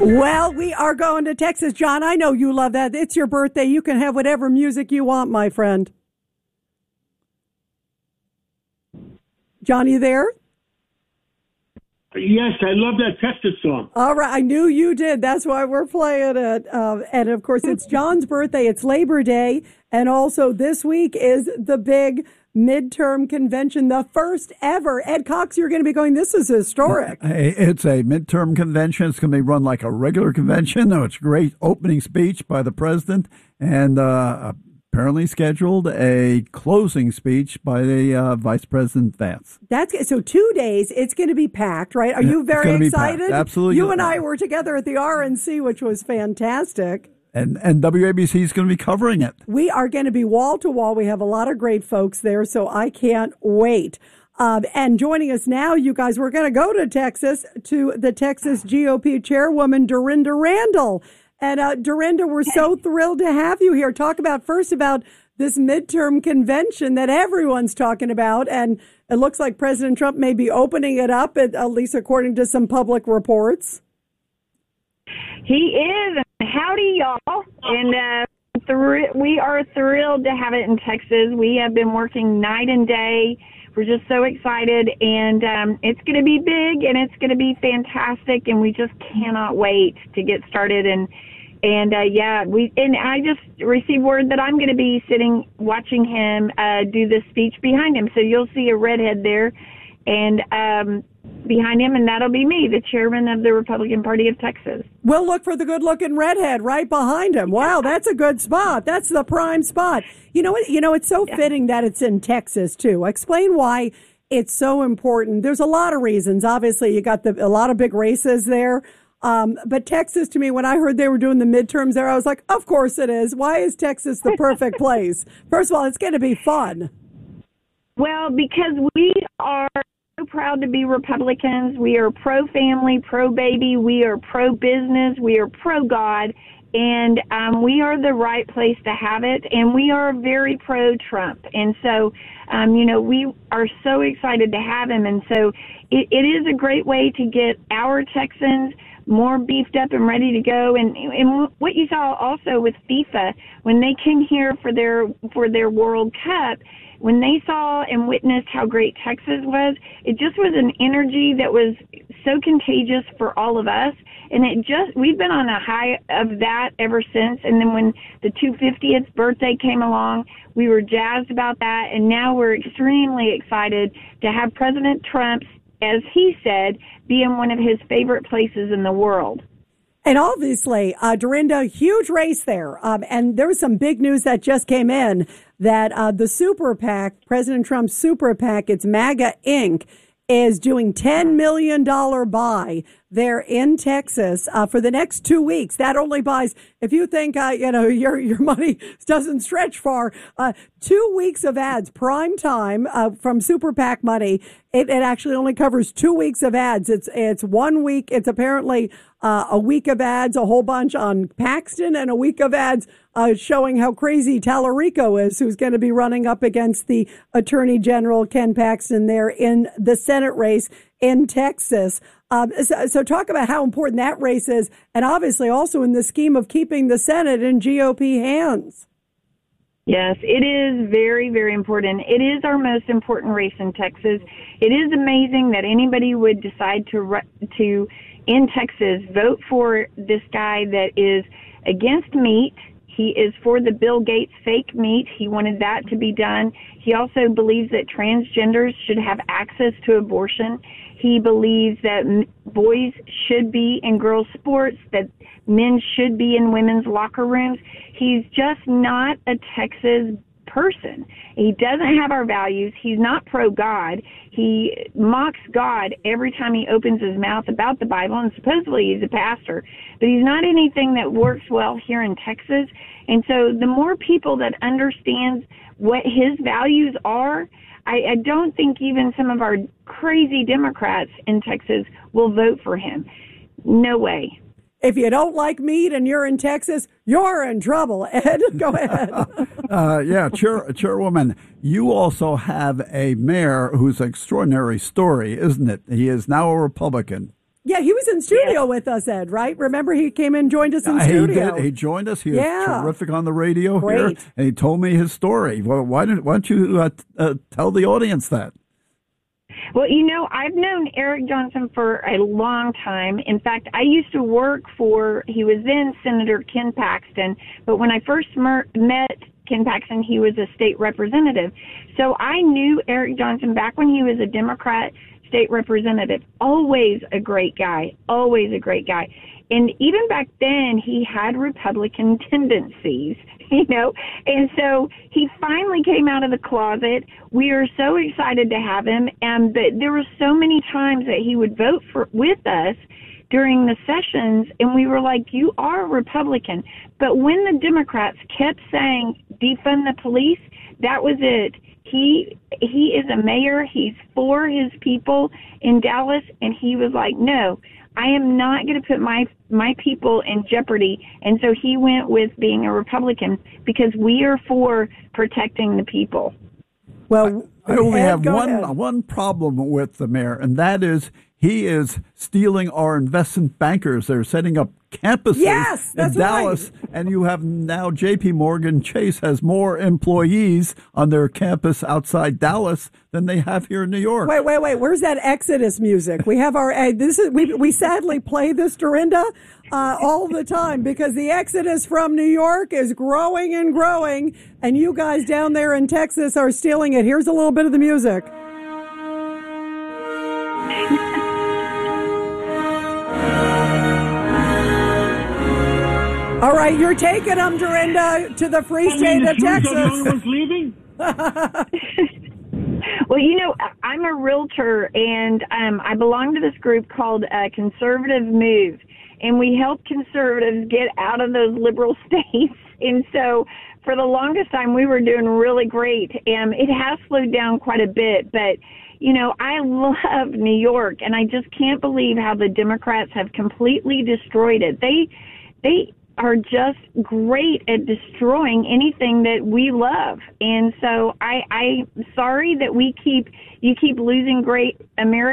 Well, we are going to Texas. John, I know you love that. It's your birthday. You can have whatever music you want, my friend. John, you there? Yes, I love that Texas song. All right. I knew you did. That's why we're playing it. And, of course, it's John's birthday. It's Labor Day. And also this week is the big midterm convention, the first ever. Ed Cox, you're going to be going. This is historic. It's a midterm convention. It's going to be run like a regular convention. It's a great opening speech by the president, and apparently scheduled a closing speech by the Vice President Vance. That's so 2 days. It's going to be packed, right? Are you very excited? Absolutely. You and I were together at the RNC, which was fantastic. And WABC is going to be covering it. We are going to be wall to wall. We have a lot of great folks there, so I can't wait. And joining us now, you guys, we're going to go to Texas, to the Texas GOP chairwoman, Dorinda Randall. And Dorinda, we're so thrilled to have you here. Talk about this midterm convention that everyone's talking about. And it looks like President Trump may be opening it up, at least according to some public reports. He is. Howdy, y'all. And we are thrilled to have it in Texas. We have been working night and day. We're just so excited. And it's going to be big, and it's going to be fantastic. And we just cannot wait to get started. And I just received word that I'm going to be sitting watching him do the speech behind him. So you'll see a redhead there, and behind him, and that'll be me, the chairman of the Republican Party of Texas. We'll look for the good-looking redhead right behind him. Wow, that's a good spot. That's the prime spot. You know, it's so fitting that it's in Texas too. Explain why it's so important. There's a lot of reasons. Obviously, you got a lot of big races there. But Texas, to me, when I heard they were doing the midterms there, I was like, of course it is. Why is Texas the perfect place? First of all, it's going to be fun. Well, because we are so proud to be Republicans. We are pro-family, pro-baby. We are pro-business. We are pro-God. And we are the right place to have it. And we are very pro-Trump. And so, we are so excited to have him. And so it is a great way to get our Texans more beefed up and ready to go. And what you saw also with FIFA, when they came here for their World Cup, when they saw and witnessed how great Texas was, it just was an energy that was so contagious for all of us. And we've been on a high of that ever since. And then when the 250th birthday came along, we were jazzed about that. And now we're extremely excited to have President Trump, as he said, be in one of his favorite places in the world. And obviously, Dorinda, huge race there. And there was some big news that just came in that the Super PAC, President Trump's Super PAC, it's MAGA Inc., is doing $10 million buy there in Texas for the next 2 weeks. That only buys, if you think, your money doesn't stretch far, 2 weeks of ads, prime time from Super PAC money. It actually only covers 2 weeks of ads. It's 1 week. It's apparently a week of ads, a whole bunch on Paxton, and a week of ads showing how crazy Tallarico is, who's going to be running up against the Attorney General Ken Paxton there in the Senate race in Texas. So talk about how important that race is, and obviously also in the scheme of keeping the Senate in GOP hands. Yes, it is very, very important. It is our most important race in Texas. It is amazing that anybody would decide to in Texas, vote for this guy that is against meat. He is for the Bill Gates fake meat. He wanted that to be done. He also believes that transgenders should have access to abortion. He believes that boys should be in girls' sports, that men should be in women's locker rooms. He's just not a Texas person. He doesn't have our values. He's not pro-God. He mocks God every time he opens his mouth about the Bible, and supposedly he's a pastor. But he's not anything that works well here in Texas. And so the more people that understands what his values are, I don't think even some of our crazy Democrats in Texas will vote for him. No way. If you don't like meat and you're in Texas, you're in trouble. Ed, go ahead. Chairwoman, you also have a mayor who's an extraordinary story, isn't it? He is now a Republican. Yeah, he was in studio with us, Ed, right? Remember he came in and joined us in studio? He did. He joined us. He was terrific on the radio here, and he told me his story. Well, why don't you tell the audience that? Well, I've known Eric Johnson for a long time. In fact, I used to work he was then Senator Ken Paxton, but when I first met Ken Paxton, he was a state representative. So I knew Eric Johnson back when he was a Democrat state representative. Always a great guy. And even back then, he had Republican tendencies, and so he finally came out of the closet. We are so excited to have him. But there were so many times that he would vote with us during the sessions, and we were like, you are a Republican. But when the Democrats kept saying, defund the police, that was it. He is a mayor. He's for his people in Dallas, and he was like, no, I am not going to put my people in jeopardy. And so he went with being a Republican because we are for protecting the people. Well, I only have one problem with the mayor, and that is he is stealing our investment bankers. They're setting up campuses in Dallas, and you have now J.P. Morgan Chase has more employees on their campus outside Dallas than they have here in New York. Wait. Where's that Exodus music? We have we sadly play this, Dorinda, all the time because the Exodus from New York is growing and growing, and you guys down there in Texas are stealing it. Here's a little bit of the music. All right, you're taking them, Dorinda, to the free state of Texas. The only one's leaving? Well, I'm a realtor, and I belong to this group called Conservative Move, and we help conservatives get out of those liberal states. And so for the longest time, we were doing really great, and it has slowed down quite a bit, but I love New York, and I just can't believe how the Democrats have completely destroyed it. They are just great at destroying anything that we love. And so I'm sorry that you keep losing great American